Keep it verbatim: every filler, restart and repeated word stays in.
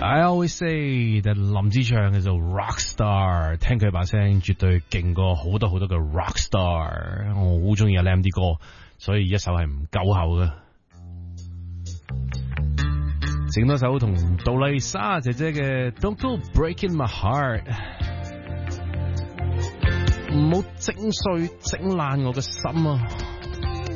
I always say that 林子祥嘅做 rockstar， 聽佢把聲絕對勁過好多好多嘅 rockstar。我好中意阿 Lam 啲歌，所以一首係唔夠喉嘅。整多首同杜麗莎姐姐嘅 Don't Go Breaking My Heart， 唔好整碎整爛我嘅心啊！